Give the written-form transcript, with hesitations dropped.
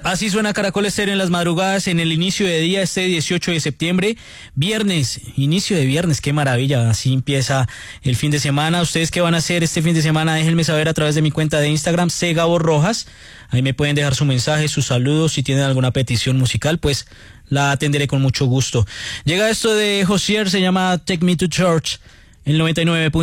Así suena Caracol Estéreo en las madrugadas en el inicio de día este 18 de septiembre, viernes, inicio de viernes, qué maravilla, así empieza el fin de semana. ¿Ustedes qué van a hacer este fin de semana? Déjenme saber a través de mi cuenta de Instagram, Gabo Rojas, ahí me pueden dejar su mensaje, sus saludos, si tienen alguna petición musical, pues la atenderé con mucho gusto. Llega esto de Josier, se llama Take Me to Church, el 99.